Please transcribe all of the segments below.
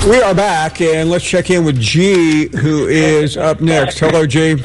We are back, and let's check in with G, who is up next. Hello, G.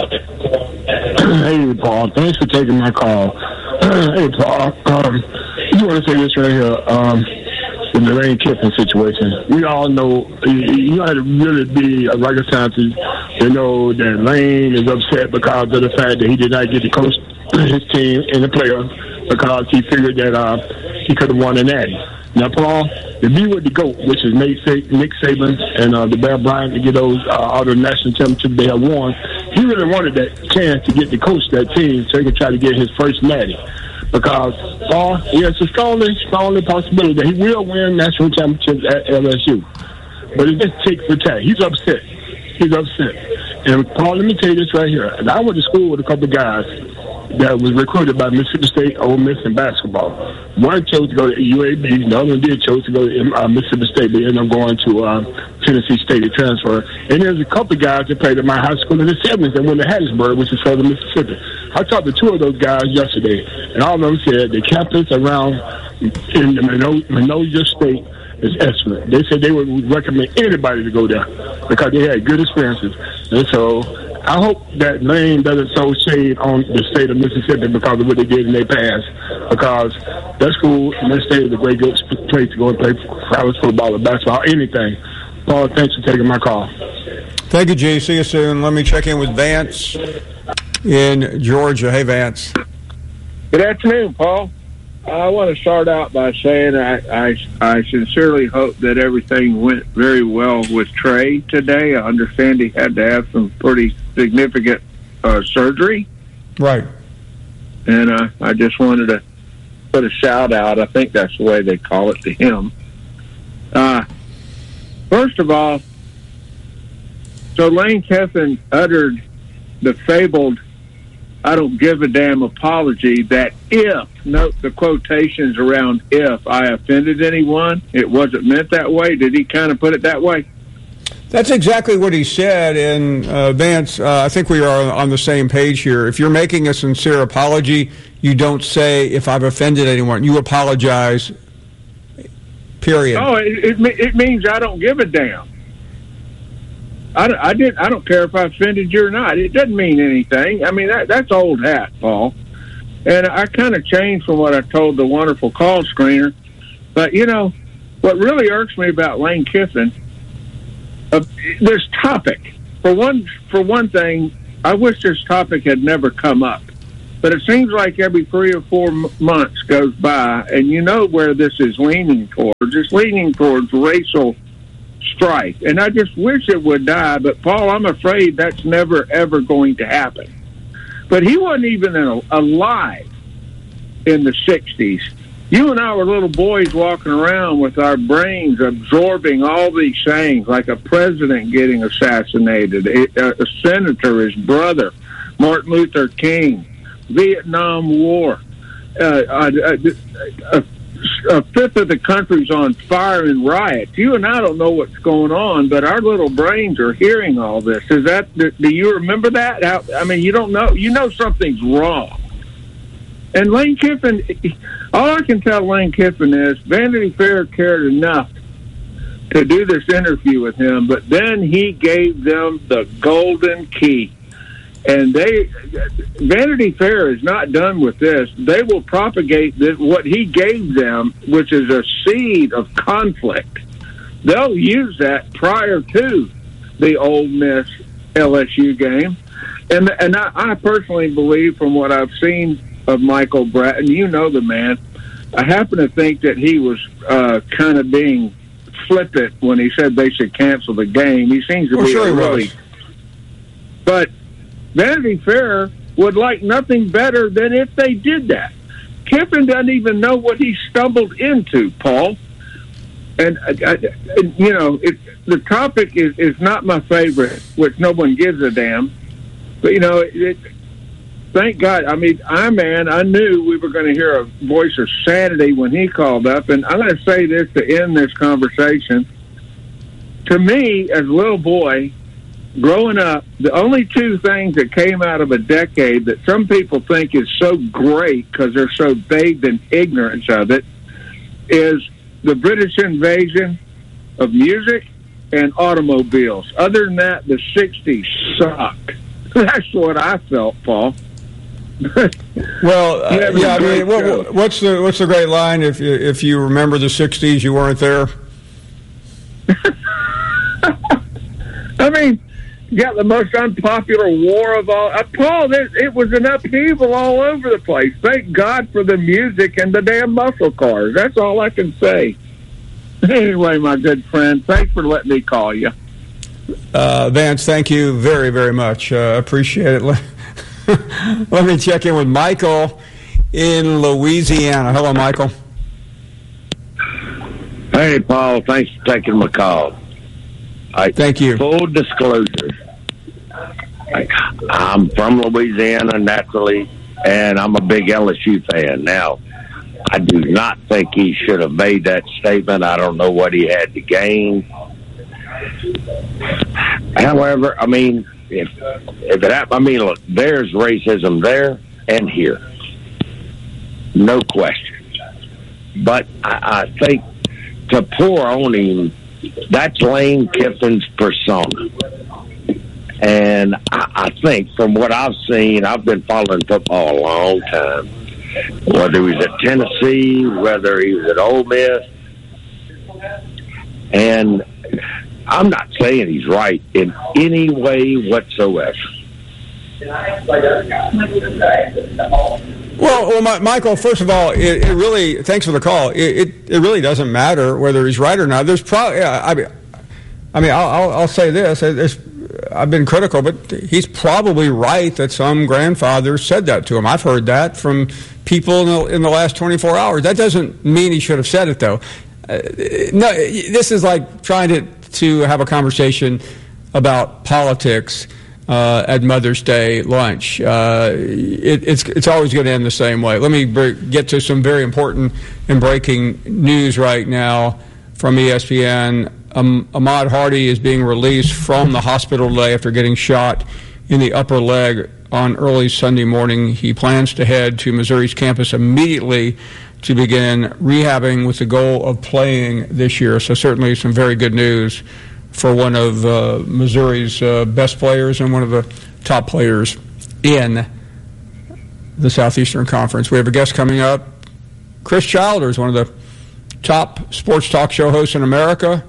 Hey, Paul. Thanks for taking my call. Hey, Paul. You want to say this right here? In the Lane Kiffin situation, we all know you got to really be a rocket scientist to know that Lane is upset because of the fact that he did not get to coach his team and the players because he figured that he could have won an Natty. Now, Paul, to be with the GOAT, which is Nick Saban and the Bear Bryant, to get those out of the national championship they have won, he really wanted that chance to get to coach that team so he could try to get his first Natty. Because, Paul, it's a strongly possibility that he will win national championships at LSU. But it's just tick for tack. He's upset. And, Paul, let me tell you this right here. And I went to school with a couple of guys that was recruited by Mississippi State, Ole Miss, in basketball. One chose to go to UAB. The other one chose to go to Mississippi State. They ended up going to Tennessee State to transfer. And there's a couple of guys that played at my high school in the 70s that went to Hattiesburg, which is southern Mississippi. I talked to two of those guys yesterday, and all of them said the campus around in Minoja State is excellent. They said they would recommend anybody to go there because they had good experiences. And so I hope that Lane doesn't throw shade on the state of Mississippi because of what they did in their past, because that school and that state is a great good place to go and play college football or basketball, anything. Paul, thanks for taking my call. Thank you, G. See you soon. Let me check in with Vance in Georgia. Hey, Vance. Good afternoon, Paul. I want to start out by saying I sincerely hope that everything went very well with Trey today. I understand he had to have some pretty significant surgery. Right. And I just wanted to put a shout out. I think that's the way they call it, to him. First of all, so Lane Kiffin uttered the fabled "I don't give a damn" apology that if, note the quotations around if, I offended anyone, it wasn't meant that way. Did he kind of put it that way? That's exactly what he said. And Vance, I think we are on the same page here. If you're making a sincere apology, you don't say, if I've offended anyone. You apologize, period. Oh, it means I don't give a damn. I don't care if I offended you or not. It doesn't mean anything. I mean, that's old hat, Paul. And I kind of changed from what I told the wonderful call screener. But, you know, what really irks me about Lane Kiffin, this topic. For one thing, I wish this topic had never come up. But it seems like every 3 or 4 months goes by, and you know where this is leaning towards. It's leaning towards racial strife. And I just wish it would die. But, Paul, I'm afraid that's never, ever going to happen. But he wasn't even alive in the 60s. You and I were little boys walking around with our brains absorbing all these things, like a president getting assassinated, a senator, his brother, Martin Luther King, Vietnam War, a fifth of the country's on fire in riots. You and I don't know what's going on, but our little brains are hearing all this. Do you remember that? I mean, you don't know. You know something's wrong. And Lane Kiffin, all I can tell Lane Kiffin is Vanity Fair cared enough to do this interview with him, but then he gave them the golden key. And Vanity Fair is not done with this. They will propagate what he gave them, which is a seed of conflict. They'll use that prior to the Ole Miss LSU game. And I personally believe, from what I've seen of Michael Bratton, you know the man, I happen to think that he was kind of being flippant when he said they should cancel the game. He seems to be really... But Vanity Fair would like nothing better than if they did that. Kiffin doesn't even know what he stumbled into, Paul. And you know, the topic is not my favorite, which no one gives a damn. But, you know, thank God. I mean, I knew we were going to hear a voice of sanity when he called up. And I'm going to say this to end this conversation. To me, as a little boy, growing up, the only two things that came out of a decade that some people think is so great because they're so bathed in ignorance of it is the British invasion of music and automobiles. Other than that, the 60s sucked. That's what I felt, Paul. Well, yeah, I mean, what's the great line? If you remember the 60s, you weren't there. I mean, you got the most unpopular war of all. Paul, it was an upheaval all over the place. Thank God for the music and the damn muscle cars. That's all I can say. Anyway, my good friend, thanks for letting me call you. Vance, thank you very, very much. Appreciate it. Let me check in with Michael in Louisiana. Hello, Michael. Hey, Paul. Thanks for taking my call. Thank you. Full disclosure, I'm from Louisiana naturally, and I'm a big LSU fan. Now, I do not think he should have made that statement. I don't know what he had to gain. However, I mean, if it happened, I mean, look, there's racism there and here, no question. But I think to pour on him, that's Lane Kiffin's persona. And I think from what I've seen, I've been following football a long time, whether he was at Tennessee, whether he was at Ole Miss. And I'm not saying he's right in any way whatsoever. Well, Michael, first of all, it really, thanks for the call. It really doesn't matter whether he's right or not. There's probably, I'll say this. I've been critical, but he's probably right that some grandfather said that to him. I've heard that from people in the last 24 hours. That doesn't mean he should have said it, though. No, this is like trying to have a conversation about politics at Mother's Day lunch. It's always going to end the same way. Let me get to some very important and breaking news right now from ESPN. Ahmad Hardy is being released from the hospital today after getting shot in the upper leg on early Sunday morning. He plans to head to Missouri's campus immediately to begin rehabbing with the goal of playing this year. So certainly some very good news for one of Missouri's best players and one of the top players in the Southeastern Conference. We have a guest coming up. Chris Childers, one of the top sports talk show hosts in America,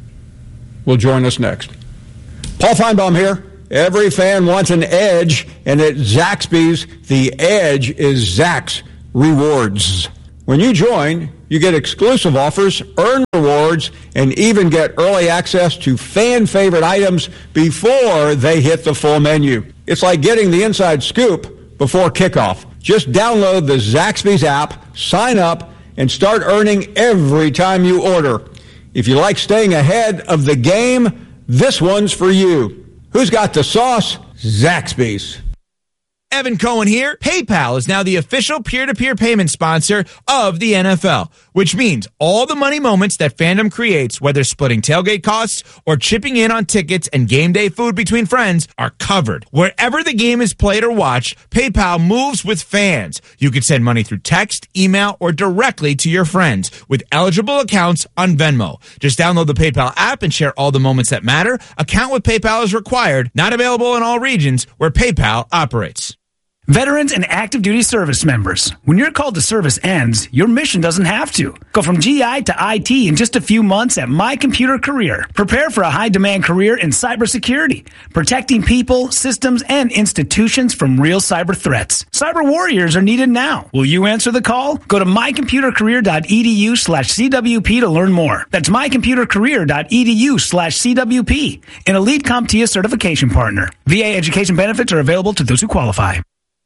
will join us next. Paul Feinbaum here. Every fan wants an edge, and at Zaxby's, the edge is Zax Rewards. When you join, you get exclusive offers, earn rewards, and even get early access to fan-favorite items before they hit the full menu. It's like getting the inside scoop before kickoff. Just download the Zaxby's app, sign up, and start earning every time you order. If you like staying ahead of the game, this one's for you. Who's got the sauce? Zaxby's. Evan Cohen here. PayPal is now the official peer-to-peer payment sponsor of the NFL, which means all the money moments that fandom creates, whether splitting tailgate costs or chipping in on tickets and game day food between friends, are covered. Wherever the game is played or watched, PayPal moves with fans. You can send money through text, email, or directly to your friends with eligible accounts on Venmo. Just download the PayPal app and share all the moments that matter. Account with PayPal is required. Not available in all regions where PayPal operates. Veterans and active duty service members, when your call to service ends, your mission doesn't have to. Go from GI to IT in just a few months at My Computer Career. Prepare for a high-demand career in cybersecurity, protecting people, systems, and institutions from real cyber threats. Cyber warriors are needed now. Will you answer the call? Go to mycomputercareer.edu/CWP to learn more. That's mycomputercareer.edu/CWP, an elite CompTIA certification partner. VA education benefits are available to those who qualify.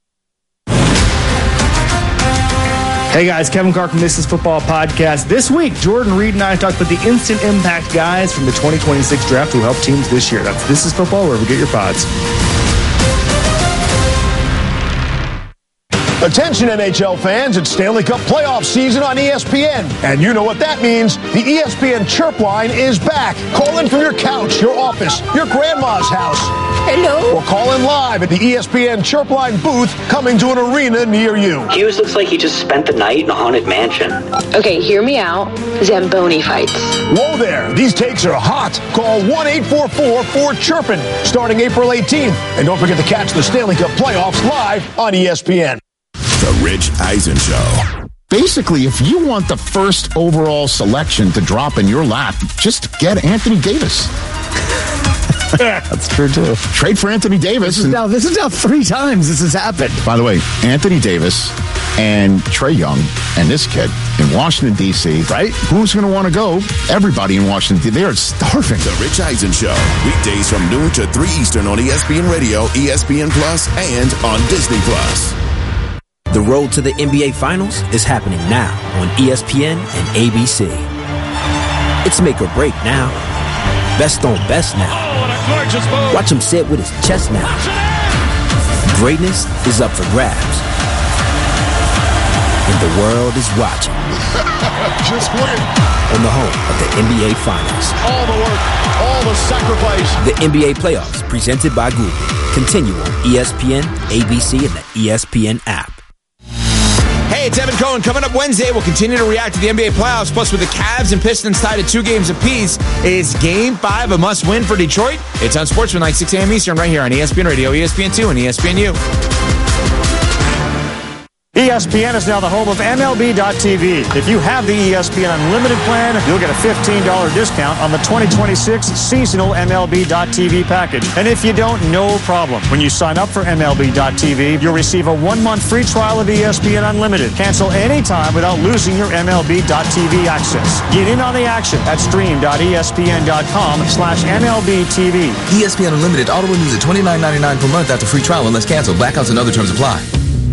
Hey guys, Kevin Carr from This Is Football Podcast. This week, Jordan Reed and I talked about the instant impact guys from the 2026 draft who helped teams this year. That's This Is Football, wherever you get your pods. Attention NHL fans, it's Stanley Cup playoff season on ESPN. And you know what that means. The ESPN Chirp line is back. Call in from your couch, your office, your grandma's house. Hello? Or call in live at the ESPN Chirp line booth coming to an arena near you. Hughes looks like he just spent the night in a haunted mansion. Okay, hear me out. Zamboni fights. Whoa there, these takes are hot. Call 1-844-4-CHIRPIN starting April 18th. And don't forget to catch the Stanley Cup playoffs live on ESPN. The Rich Eisen Show. Basically, if you want the first overall selection to drop in your lap, just get Anthony Davis. That's true, too. Trade for Anthony Davis. This is now 3 times this has happened. By the way, Anthony Davis and Trae Young and this kid in Washington, D.C., right? Who's going to want to go? Everybody in Washington, they are starving. The Rich Eisen Show. Weekdays from noon to 3 Eastern on ESPN Radio, ESPN Plus, and on Disney Plus. The road to the NBA Finals is happening now on ESPN and ABC. It's make or break now. Best on best now. Watch him sit with his chest now. Greatness is up for grabs. And the world is watching. Just win. On the home of the NBA Finals. All the work, all the sacrifice. The NBA Playoffs, presented by Google. Continue on ESPN, ABC, and the ESPN app. Hey, it's Evan Cohen. Coming up Wednesday, we'll continue to react to the NBA playoffs. Plus, with the Cavs and Pistons tied at 2 games apiece, is Game 5 a must-win for Detroit? It's on Sportsman, 6 a.m. Eastern, right here on ESPN Radio, ESPN2, and ESPNU. ESPN is now the home of MLB.tv. If you have the ESPN Unlimited plan, you'll get a $15 discount on the 2026 seasonal MLB.tv package. And if you don't, no problem. When you sign up for MLB.tv, you'll receive a 1-month free trial of ESPN Unlimited. Cancel anytime without losing your MLB.tv access. Get in on the action at stream.espn.com/MLBTV. ESPN Unlimited auto renews at $29.99 per month after free trial unless canceled. Blackouts and other terms apply.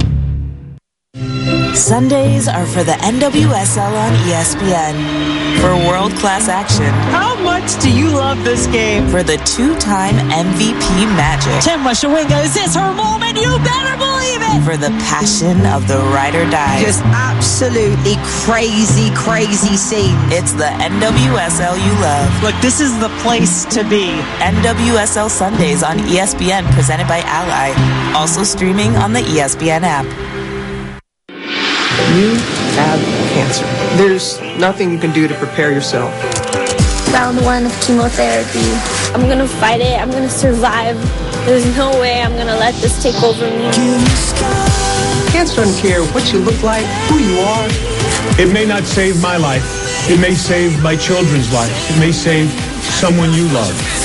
Sundays are for the NWSL on ESPN. For world-class action. How much do you love this game? For the 2-time MVP Magic. Chema Shawinga, is this her moment? You better believe it! For the passion of the ride or die. Just absolutely crazy, crazy scene. It's the NWSL you love. Look, this is the place to be. NWSL Sundays on ESPN, presented by Ally. Also streaming on the ESPN app. You have cancer. There's nothing you can do to prepare yourself. Round 1 of chemotherapy. I'm going to fight it. I'm going to survive. There's no way I'm going to let this take over me. Cancer doesn't care what you look like, who you are. It may not save my life. It may save my children's lives. It may save someone you love.